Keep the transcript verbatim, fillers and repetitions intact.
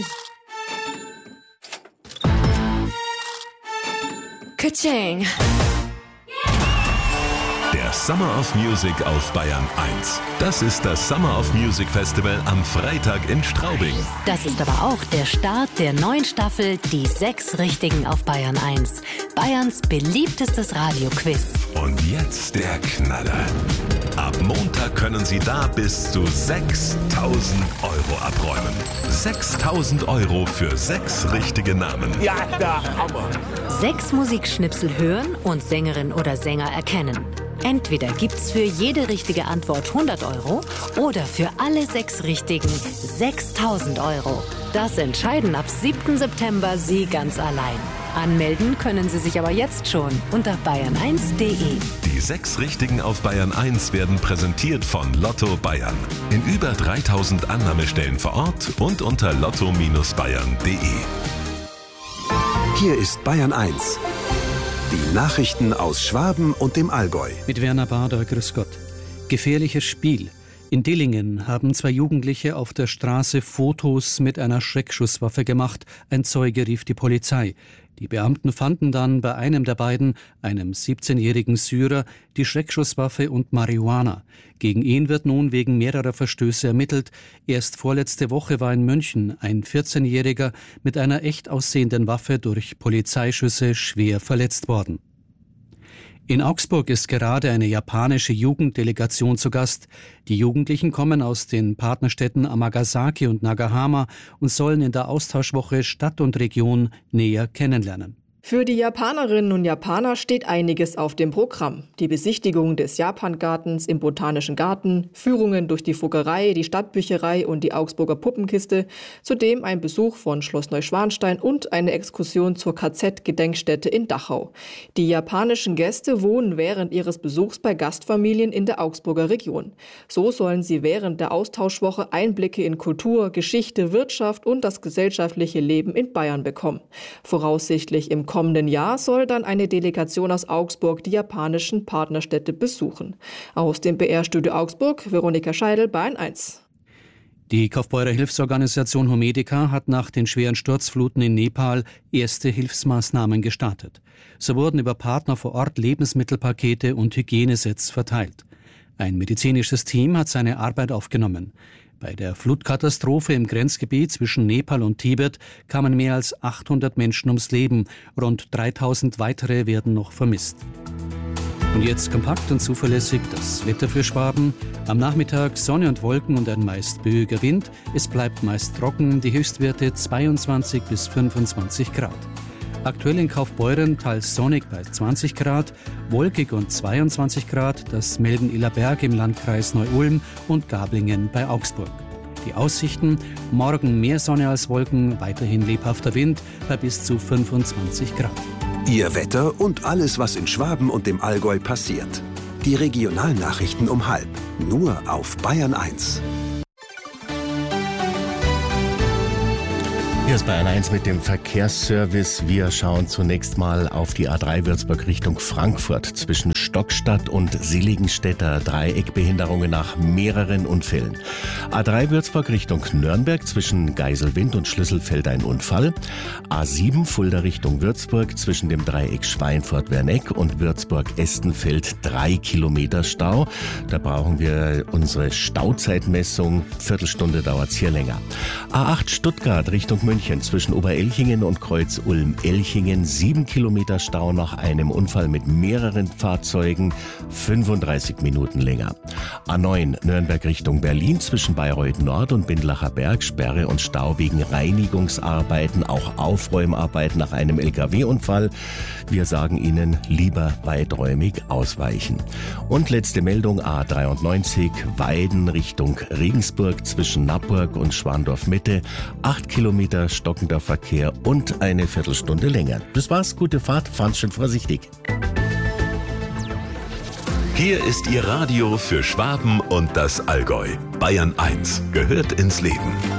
Ka-ching. Der Summer of Music auf Bayern eins. Das ist das Summer of Music Festival am Freitag in Straubing. Das ist aber auch der Start der neuen Staffel Die sechs Richtigen auf Bayern eins. Bayerns beliebtestes Radioquiz. Und jetzt der Knaller. Ab Montag können Sie da bis zu sechstausend Euro abräumen. sechstausend Euro für sechs richtige Namen. Ja, der Hammer. Sechs Musikschnipsel hören und Sängerin oder Sänger erkennen. Entweder gibt's für jede richtige Antwort hundert Euro oder für alle sechs Richtigen sechstausend Euro. Das entscheiden ab siebten September Sie ganz allein. Anmelden können Sie sich aber jetzt schon unter bayern eins punkt de. Die sechs Richtigen auf Bayern eins werden präsentiert von Lotto Bayern. In über dreitausend Annahmestellen vor Ort und unter lotto Bindestrich bayern punkt de. Hier ist Bayern eins. Die Nachrichten aus Schwaben und dem Allgäu. Mit Werner Bader, grüß Gott. Gefährliches Spiel. In Dillingen haben zwei Jugendliche auf der Straße Fotos mit einer Schreckschusswaffe gemacht. Ein Zeuge rief die Polizei. Die Beamten fanden dann bei einem der beiden, einem siebzehnjährigen Syrer, die Schreckschusswaffe und Marihuana. Gegen ihn wird nun wegen mehrerer Verstöße ermittelt. Erst vorletzte Woche war in München ein vierzehnjähriger mit einer echt aussehenden Waffe durch Polizeischüsse schwer verletzt worden. In Augsburg ist gerade eine japanische Jugenddelegation zu Gast. Die Jugendlichen kommen aus den Partnerstädten Amagasaki und Nagahama und sollen in der Austauschwoche Stadt und Region näher kennenlernen. Für die Japanerinnen und Japaner steht einiges auf dem Programm. Die Besichtigung des Japangartens im Botanischen Garten, Führungen durch die Fuggerei, die Stadtbücherei und die Augsburger Puppenkiste, zudem ein Besuch von Schloss Neuschwanstein und eine Exkursion zur K Z-Gedenkstätte in Dachau. Die japanischen Gäste wohnen während ihres Besuchs bei Gastfamilien in der Augsburger Region. So sollen sie während der Austauschwoche Einblicke in Kultur, Geschichte, Wirtschaft und das gesellschaftliche Leben in Bayern bekommen. Voraussichtlich im kommenden Jahr soll dann eine Delegation aus Augsburg die japanischen Partnerstädte besuchen. Aus dem B R-Studio Augsburg, Veronika Scheidel, Bayern eins. Die Kaufbeurer Hilfsorganisation Homedica hat nach den schweren Sturzfluten in Nepal erste Hilfsmaßnahmen gestartet. So wurden über Partner vor Ort Lebensmittelpakete und Hygienesets verteilt. Ein medizinisches Team hat seine Arbeit aufgenommen. Bei der Flutkatastrophe im Grenzgebiet zwischen Nepal und Tibet kamen mehr als achthundert Menschen ums Leben. Rund dreitausend weitere werden noch vermisst. Und jetzt kompakt und zuverlässig das Wetter für Schwaben. Am Nachmittag Sonne und Wolken und ein meist böiger Wind. Es bleibt meist trocken, die Höchstwerte zweiundzwanzig bis fünfundzwanzig Grad. Aktuell in Kaufbeuren teils sonnig bei zwanzig Grad, wolkig und zweiundzwanzig Grad, das melden Illerberg im Landkreis Neu-Ulm und Gablingen bei Augsburg. Die Aussichten: morgen mehr Sonne als Wolken, weiterhin lebhafter Wind bei bis zu fünfundzwanzig Grad. Ihr Wetter und alles, was in Schwaben und dem Allgäu passiert. Die Regionalnachrichten um halb, nur auf Bayern eins. Hier ist Bayern eins mit dem Verkehrsservice. Wir schauen zunächst mal auf die A drei Würzburg Richtung Frankfurt. Zwischen Stockstadt und Seligenstädter Dreieckbehinderungen nach mehreren Unfällen. A drei Würzburg Richtung Nürnberg zwischen Geiselwind und Schlüsselfeld ein Unfall. A sieben Fulda Richtung Würzburg zwischen dem Dreieck Schweinfurt-Werneck und Würzburg-Estenfeld drei Kilometer Stau. Da brauchen wir unsere Stauzeitmessung. Viertelstunde dauert es hier länger. A acht Stuttgart Richtung München zwischen Oberelchingen und Kreuz Ulm-Elchingen sieben Kilometer Stau nach einem Unfall mit mehreren Fahrzeugen, fünfunddreißig Minuten länger. A neun Nürnberg Richtung Berlin zwischen Bayreuth Nord und Bindlacher Berg Sperre und Stau wegen Reinigungsarbeiten, auch Aufräumarbeiten nach einem L K W-Unfall. Wir sagen Ihnen, lieber weiträumig ausweichen. Und letzte Meldung A dreiundneunzig Weiden Richtung Regensburg zwischen Nappburg und Schwandorf Mitte acht Kilometer stockender Verkehr und eine Viertelstunde länger. Das war's, gute Fahrt, fahren schön vorsichtig. Hier ist Ihr Radio für Schwaben und das Allgäu. Bayern eins gehört ins Leben.